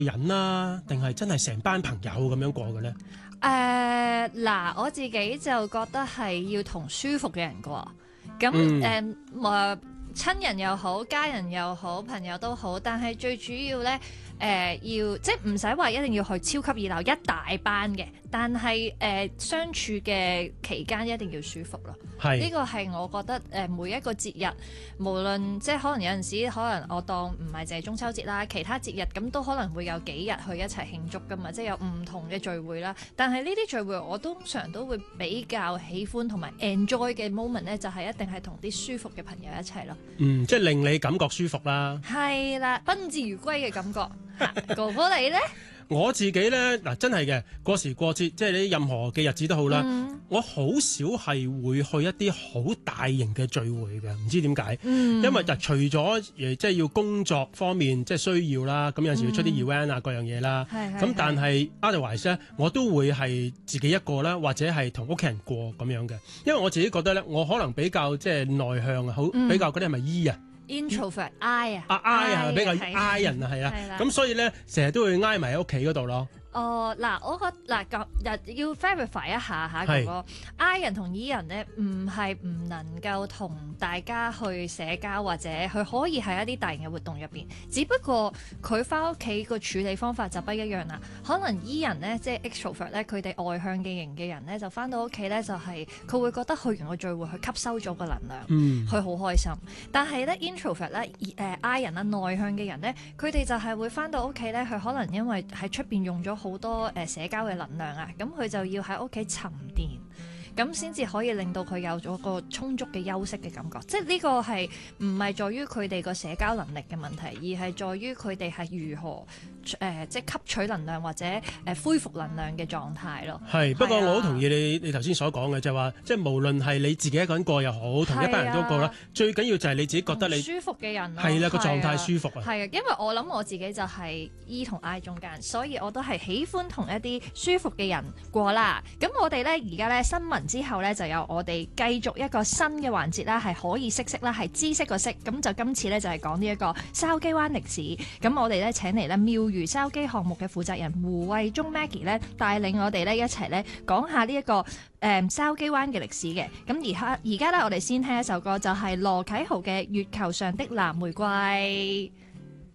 人啦，定係真係成班朋友咁樣過嘅咧？ 嗱，我自己就覺得係要同舒服嘅人過。咁親人又好，家人又好，朋友都好，但係最主要咧，要即係唔使話一定要去超級熱鬧一大班嘅，但係相處嘅期間一定要舒服咯。呢個係我覺得每一個節日，無論即係可能有陣時，可能我當唔係淨係中秋節啦，其他節日咁都可能會有幾日去一齊慶祝噶嘛，即係有唔同嘅聚會啦。但係呢啲聚會我通常都會比較喜歡同埋 enjoy 嘅 moment 咧，就係一定係同啲舒服嘅朋友一齊咯。 即係令你感覺舒服啦。 係啦，賓至如歸嘅感覺。哥哥你呢？ 我自己呢，嗱真係嘅，過時過節，即係你任何嘅日子都好啦。我好少係會去一啲好大型嘅聚會嘅，唔知點解。因為就除咗即係要工作方面即係需要啦，咁有陣時要出啲 event 啊各樣嘢啦。咁但係 otherwise 咧，我都會係自己一個啦，或者係同屋企人過咁樣嘅。因為我自己覺得咧，我可能比較即係內向啊，好比較嗰啲係咪 E 啊？ introvert I 啊 ，I 係比較 I 人啊，係啊，咁所以咧成日都會挨埋喺屋企嗰度咯。 嗱，我覺嗱要 verify 一下嚇嗰個 I 人同 E 人咧，唔係唔能夠同大家去社交或者佢可以喺一啲大型嘅活動入邊，只不過佢翻屋企個處理方法就不一樣啦。可能 E 人咧，即係 extrovert 咧，佢哋外向嘅型嘅人咧，就翻到屋企咧就係佢會覺得去完個聚會，佢吸收咗個能量，佢好開心。但係咧 introvert 咧，I 人啦，內向嘅人咧，佢哋就係會翻到屋企咧，佢可能因為喺出邊用咗好多社交嘅能量啊，咁佢就要喺屋企沉澱，咁先至可以令到佢有咗個充足嘅休息嘅感覺。即係呢個係唔係在於佢哋個社交能力嘅問題，而係在於佢哋係如何即係吸取能量或者恢復能量嘅狀態咯。係， 不過我好同意你頭先所講嘅，就係話即係無論係你自己一個人過又好，同一班人都過啦，最緊要就係你自己覺得你舒服嘅人咯。 係啦，個狀態舒服啊。 係啊，因為我諗我自己就係 E 同 I 中間，所以我都係喜歡同一啲舒服嘅人過啦。咁我哋咧而家咧新聞之後咧就有我哋繼續一個新嘅環節啦，係可以識啦，係知識個識。咁就今次咧就係講呢一個筲箕灣歷史。咁我哋咧請嚟咧廟宇筲箕項目嘅負責人胡慧中 Maggie 咧帶領我哋咧一齊咧講下呢一個筲箕灣嘅歷史嘅。咁而家咧我哋先聽一首歌，就係羅啟豪嘅《月球上的藍玫瑰》。